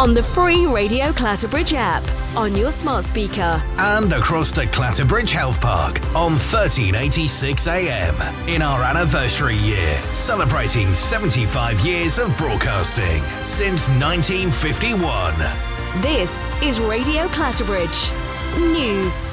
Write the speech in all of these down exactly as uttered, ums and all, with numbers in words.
on the free Radio Clatterbridge app, on your smart speaker, and across the Clatterbridge Health Park on thirteen eighty-six A M in our anniversary year, celebrating seventy-five years of broadcasting since nineteen fifty-one. This is Radio Clatterbridge News.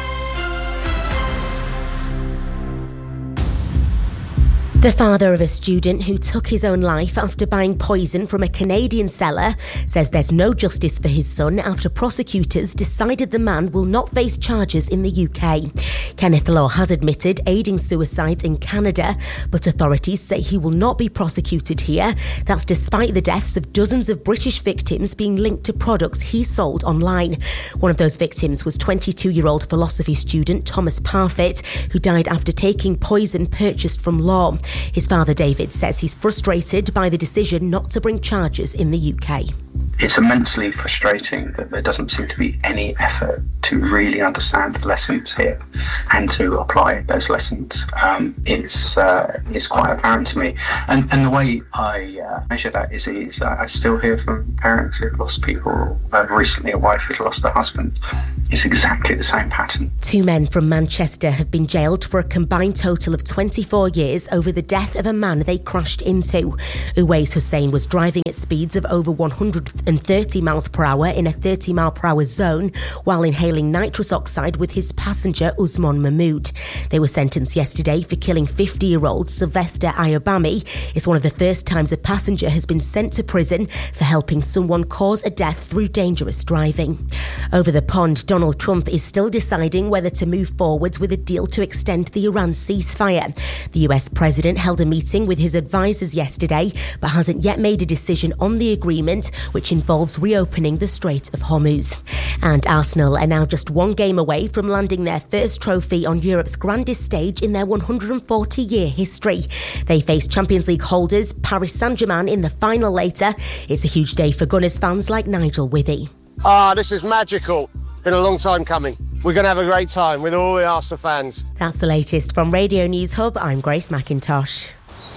The father of a student who took his own life after buying poison from a Canadian seller says there's no justice for his son after prosecutors decided the man will not face charges in the U K. Kenneth Law has admitted aiding suicides in Canada, but authorities say he will not be prosecuted here. That's despite the deaths of dozens of British victims being linked to products he sold online. One of those victims was twenty-two-year-old philosophy student Thomas Parfitt, who died after taking poison purchased from Law. His father, David, says he's frustrated by the decision not to bring charges in the U K. It's immensely frustrating that there doesn't seem to be any effort to really understand the lessons here and to apply those lessons. Um, it's uh, it's quite apparent to me. And and the way I uh, measure that is, is uh, I still hear from parents who've lost people, uh, recently a wife who'd lost her husband. It's exactly the same pattern. Two men from Manchester have been jailed for a combined total of twenty-four years over the death of a man they crashed into. Uwais Hussein was driving at speeds of over one hundred thirty miles per hour in a thirty mile per hour zone while inhaling nitrous oxide with his passenger Usman Mahmood. They were sentenced yesterday for killing fifty-year-old Sylvester Ayobami. It's one of the first times a passenger has been sent to prison for helping someone cause a death through dangerous driving. Over the pond, Donald Trump is still deciding whether to move forwards with a deal to extend the Iran ceasefire. The U S president held a meeting with his advisors yesterday, but hasn't yet made a decision on the agreement, which involves reopening the Strait of Hormuz. And Arsenal are now just one game away from landing their first trophy on Europe's grandest stage in their one hundred forty year history. They face Champions League holders Paris Saint-Germain in the final later. It's a huge day for Gunners fans like Nigel Withy. Ah, this is magical. Been a long time coming. We're going to have a great time with all the Arsenal fans. That's the latest from Radio News Hub. I'm Grace McIntosh.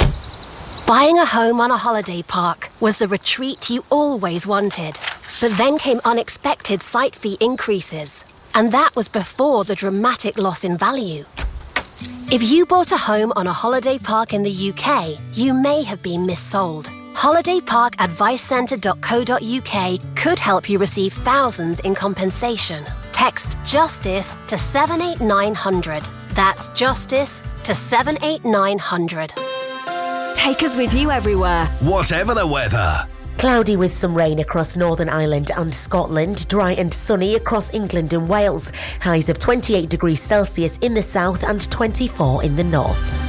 Buying a home on a holiday park was the retreat you always wanted. But then came unexpected site fee increases. And that was before the dramatic loss in value. If you bought a home on a holiday park in the U K, you may have been missold. holiday park advice centre dot co dot uk could help you receive thousands in compensation. Text JUSTICE to seven eight nine hundred. That's JUSTICE to seven eight nine hundred. Take us with you everywhere, whatever the weather. Cloudy with some rain across Northern Ireland and Scotland, dry and sunny across England and Wales. Highs of twenty-eight degrees Celsius in the south and twenty-four in the north.